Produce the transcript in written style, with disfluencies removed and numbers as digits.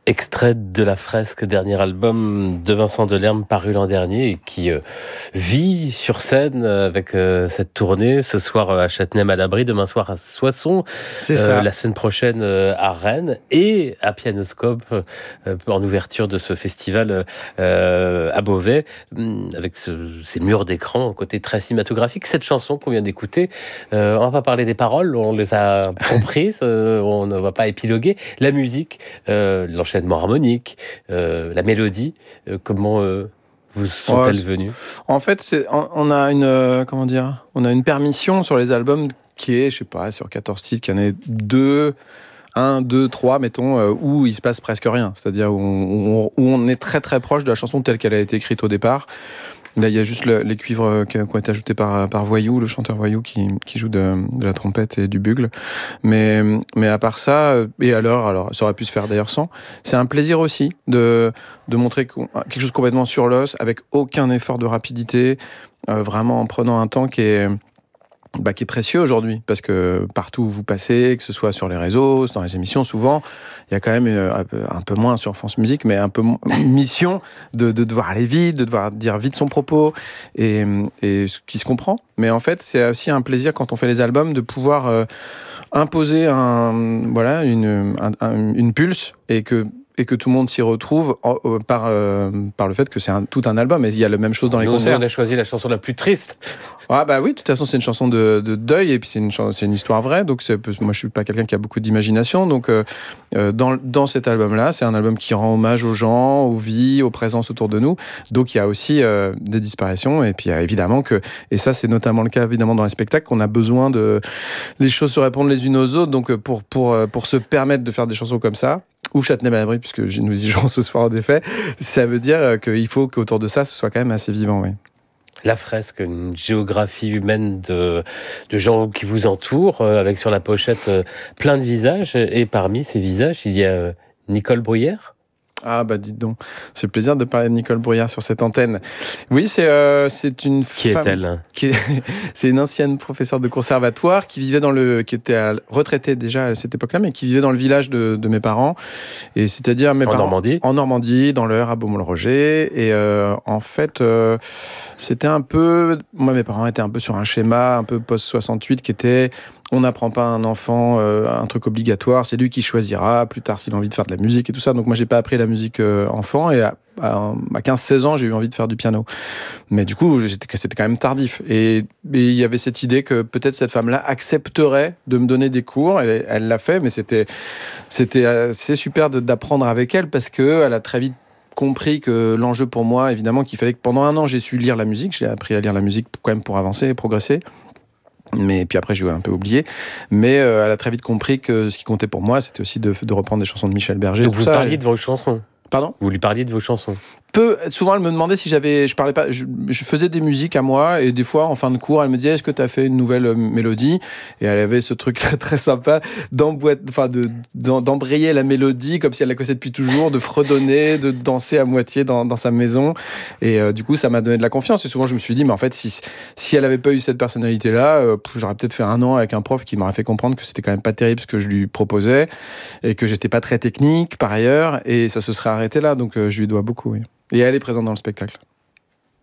Extrait de La Fresque, dernier album de Vincent Delerme paru l'an dernier et qui vit sur scène avec cette tournée. Ce soir à Châtenay-Malabry, demain soir à Soissons, C'est ça. la semaine prochaine à Rennes et à Pianoscope en ouverture de ce festival à Beauvais avec ces murs d'écran, un côté très cinématographique. Cette chanson qu'on vient d'écouter, on va pas parler des paroles, on les a comprises, on ne va pas épiloguer. La musique, l'enchaînement harmonique, la mélodie, comment vous sont-elles venues ? En fait, on a une on a une permission sur les albums qui est, je sais pas, sur 14 titres, qu'il y en ait 1, 2, 3, mettons, où il se passe presque rien. C'est-à-dire où on est très très proche de la chanson telle qu'elle a été écrite au départ. Là, il y a juste les cuivres qui ont été ajoutés par Voyou, le chanteur Voyou qui joue de la trompette et du bugle. Mais à part ça, et alors, ça aurait pu se faire d'ailleurs sans. C'est un plaisir aussi de montrer quelque chose complètement sur l'os, avec aucun effort de rapidité, vraiment en prenant un temps qui est précieux aujourd'hui, parce que partout où vous passez, que ce soit sur les réseaux, dans les émissions, souvent, il y a quand même un peu moins sur France Musique, mais un peu mission de devoir aller vite, de devoir dire vite son propos, et ce qui se comprend. Mais en fait, c'est aussi un plaisir quand on fait les albums de pouvoir imposer une pulse, et que tout le monde s'y retrouve par le fait que c'est tout un album. Et il y a la même chose dans les concerts. On a choisi la chanson la plus triste. Ah bah oui, de toute façon, c'est une chanson de deuil, et puis c'est une histoire vraie. Donc moi, je suis pas quelqu'un qui a beaucoup d'imagination. Donc dans cet album-là, c'est un album qui rend hommage aux gens, aux vies, aux présences autour de nous. Donc il y a aussi des disparitions. Et puis il y a évidemment et ça, c'est notamment le cas évidemment dans les spectacles, qu'on a besoin les choses se répondent les unes aux autres. Donc pour se permettre de faire des chansons comme ça, ou Châtenay-Malabry, puisque nous y jouons ce soir en effet, ça veut dire qu'il faut qu'autour de ça, ce soit quand même assez vivant, oui. La Fresque, une géographie humaine de gens qui vous entourent, avec sur la pochette plein de visages, et parmi ces visages, il y a Nicole Bruyère. Ah bah dites donc, c'est le plaisir de parler de Nicole Bruyère sur cette antenne. Oui, c'est une Qui femme... est-elle ? C'est une ancienne professeure de conservatoire qui vivait qui était retraitée déjà à cette époque-là, mais qui vivait dans le village de mes parents. Et c'est-à-dire mes parents... Normandie ? En Normandie, dans l'Eure, à Beaumont-le-Roger. Et en fait, c'était un peu... Moi, mes parents étaient un peu sur un schéma un peu post-68 qui était... On n'apprend pas à un enfant un truc obligatoire, c'est lui qui choisira plus tard s'il a envie de faire de la musique et tout ça. Donc moi, j'ai pas appris la musique enfant, et à 15-16 ans, j'ai eu envie de faire du piano. Mais du coup, c'était quand même tardif. Et il y avait cette idée que peut-être cette femme-là accepterait de me donner des cours, et elle l'a fait, mais c'était assez super d'apprendre avec elle, parce qu'elle a très vite compris que l'enjeu pour moi, évidemment, qu'il fallait que pendant 1 an, j'ai su lire la musique. J'ai appris à lire la musique quand même pour avancer et progresser. Mais puis après, j'ai un peu oublié. Mais elle a très vite compris que ce qui comptait pour moi, c'était aussi de reprendre des chansons de Michel Berger. Donc vous parliez de vos chansons ? Pardon ? Vous lui parliez de vos chansons ? Souvent, elle me demandait si je parlais pas, je faisais des musiques à moi, et des fois, en fin de cours, elle me disait, est-ce que tu as fait une nouvelle mélodie ? Et elle avait ce truc très, très sympa d'embrayer la mélodie comme si elle la connaissait depuis toujours, de fredonner, de danser à moitié dans sa maison. Et du coup, ça m'a donné de la confiance. Et souvent, je me suis dit, mais en fait, si elle avait pas eu cette personnalité-là, j'aurais peut-être fait 1 an avec un prof qui m'aurait fait comprendre que c'était quand même pas terrible ce que je lui proposais, et que j'étais pas très technique par ailleurs, et ça se serait arrêté là. Donc, je lui dois beaucoup, oui. Et elle est présente dans le spectacle.